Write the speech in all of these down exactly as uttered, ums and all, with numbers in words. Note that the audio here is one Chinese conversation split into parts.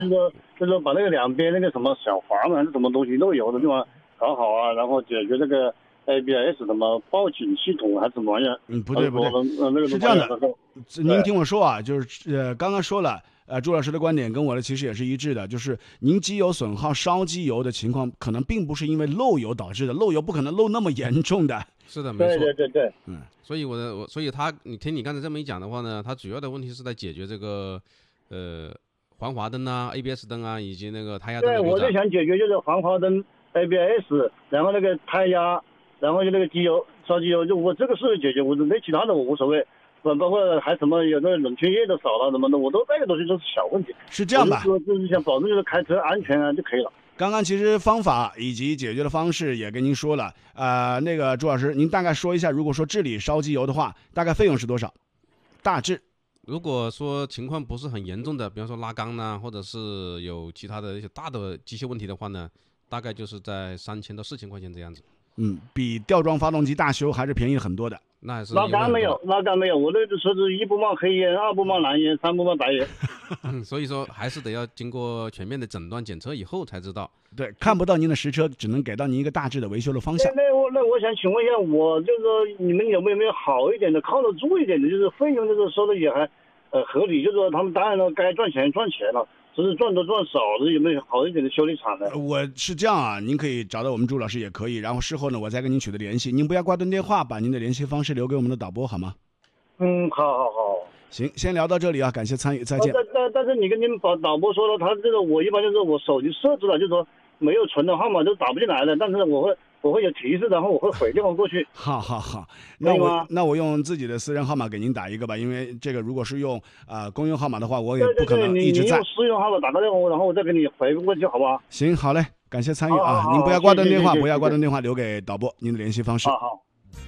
就是就是把那个两边那个什么小阀门还是什么东西漏油的地方搞好啊，然后解决这个 A B S 什么报警系统还是什么玩意儿？ 嗯，不对不对， 呃、那个是这样的。您听我说啊，就是呃，刚刚说了，呃，朱老师的观点跟我的其实也是一致的，就是您机油损耗、烧机油的情况，可能并不是因为漏油导致的，漏油不可能漏那么严重的。 是的，没错， 对对对对， 嗯，所以我的我，所以他，你听你刚才这么一讲的话呢，他主要的问题是在解决这个，呃，环滑灯啊、A B S 灯啊，以及那个胎压灯。 对，我就想解决就是环滑灯、A B S， 然后那个胎压，然后就那个机油烧机油，就我这个是解决，我那其他的我无所谓。包括还什么有那个冷却液的少了什么的，我都那个东西都是小问题。 是这样吧？ 就是就是想保证就是开车安全啊就可以了。 刚刚其实方法以及解决的方式也跟您说了，呃，那个朱老师，您大概说一下，如果说治理烧机油的话，大概费用是多少？大致， 如果说情况不是很严重的，比方说拉缸呢，或者是有其他的一些大的机械问题的话呢，大概就是在三千到四千块钱这样子。 嗯，比吊装发动机大修还是便宜很多的。 那还是拉缸没有，拉缸没有，我那个车子一不冒黑烟，二不冒蓝烟，三不冒白烟。 所以说还是得要经过全面的诊断检测以后才知道。 对，看不到您的实车，只能给到您一个大致的维修的方向。 那我那我想请问一下，我就是说你们有没有没有好一点的、靠得住一点的，就是费用就是收的也还呃合理，就是说他们当然了，该赚钱赚钱了。只是赚多赚少的，有没有好一点的修理厂呢？ 我是这样啊，您可以找到我们朱老师也可以，然后事后呢，我再跟您取得联系。您不要挂断电话，把您的联系方式留给我们的导播好吗？ 嗯，好好好。 行，先聊到这里啊，感谢参与，再见。 但但但是你跟您导导播说了，他这个我一般就是我手机设置了，就是说没有存的号码就打不进来了，但是我会我会有提示，然后我会回电话过去。 好好好，那我那我用自己的私人号码给您打一个吧，因为这个如果是用啊、呃、公用号码的话，我也不可能一直在。 对对对，你用私用号码打个电话，然后我再给你回过去，好不好？ 行，好嘞，感谢参与啊， 好好好， 您不要挂断电话， 谢谢谢谢不要挂断电话，留给导播您的联系方式。 好好。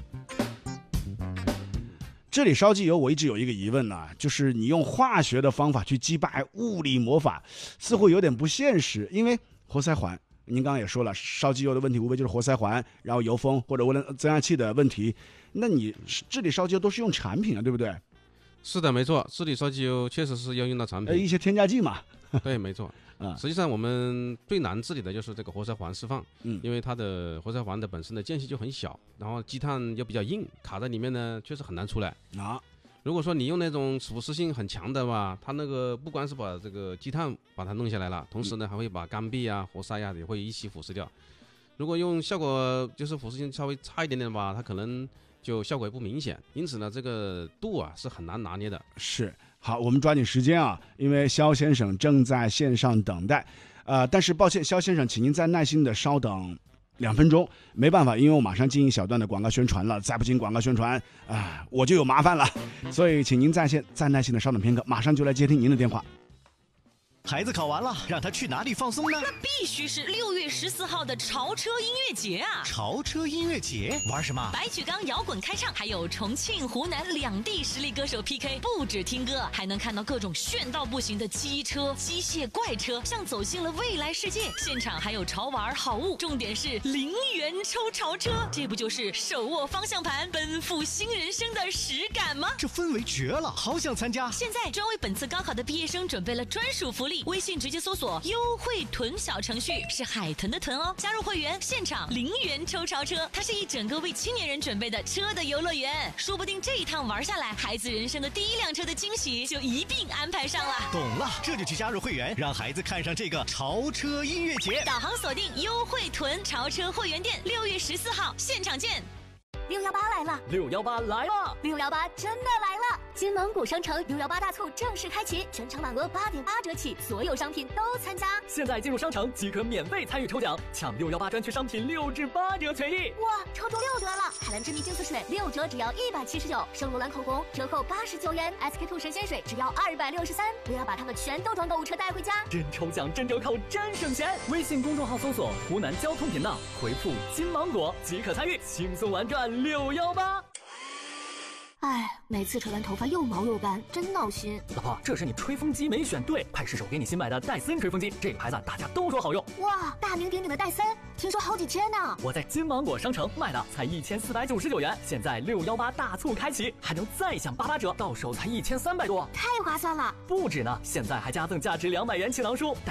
这里烧机油，我一直有一个疑问呢、啊，就是你用化学的方法去击败物理魔法，似乎有点不现实。因为活塞环，您刚刚也说了，烧机油的问题无非就是活塞环，然后油封或者涡轮增压器的问题。那你治理烧机油都是用产品啊，对不对？ 是的，没错，治理烧机油确实是要用到产品， 呃，一些添加剂嘛。 对，没错。啊，实际上我们最难治理的就是这个活塞环释放，嗯，因为它的活塞环的本身的间隙就很小，然后积碳又比较硬，卡在里面呢，确实很难出来啊。 如果说你用那种腐蚀性很强的吧，它那个不光是把这个积碳把它弄下来了，同时呢还会把缸壁啊、活塞啊也会一起腐蚀掉。如果用效果就是腐蚀性稍微差一点点吧，它可能就效果也不明显，因此呢，这个度啊是很难拿捏的。 是。好，我们抓紧时间啊，因为肖先生正在线上等待，呃，但是抱歉，肖先生，请您再耐心的稍等两分钟，没办法，因为我马上进一小段的广告宣传了，再不进广告宣传啊、呃，我就有麻烦了，所以请您在线再耐心的稍等片刻，马上就来接听您的电话。 孩子考完了，让他去哪里放松呢？ 那必须是六月十四号的潮车音乐节啊！ 潮车音乐节玩什么？ 白举纲摇滚开唱，还有重庆、湖南两地实力歌手 P K， 不止听歌，还能看到各种炫到不行的机车、机械怪车，像走进了未来世界。现场还有潮玩好物，重点是零元抽潮车，这不就是手握方向盘奔赴新人生的实感吗？ 这氛围绝了，好想参加！ 现在专为本次高考的毕业生准备了专属福利。微信直接搜索优惠囤小程序，是海豚的豚哦，加入会员现场零元抽潮车，它是一整个为青年人准备的车的游乐园，说不定这一趟玩下来，孩子人生的第一辆车的惊喜就一并安排上了。 懂了，这就去加入会员，让孩子看上这个潮车音乐节。 导航锁定优惠囤潮车会员店，六月十四号现场见。 六幺八来了， 六幺八来了， 六幺八真的来了！金芒谷商城六幺八大促正式开启，全场满额八点八折起，所有商品都参加。 现在进入商城即可免费参与抽奖，抢六幺八专区商品六至八折权益。 哇，抽中六折了！海蓝之谜净色水六折只要一百七十九，圣罗兰口红折扣八十九元 ，S K two 神仙水只要二百六十三。不要把它们全都装购物车带回家， 真抽奖真折扣真省钱！微信公众号搜索湖南交通频道，回复金芒果即可参与，轻松玩转六幺八。 哎，每次吹完头发又毛又干，真闹心。 老婆，这是你吹风机没选对，快试手给你新买的戴森吹风机，这个牌子大家都说好用。 哇，大名鼎鼎的戴森，听说好几千呢。 我在金芒果商城卖的才一千四百九十九元，现在六幺八大促开启，还能再享八八折，到手才一千三百多， 太划算了。 不止呢，现在还加赠价值两百元情囊书。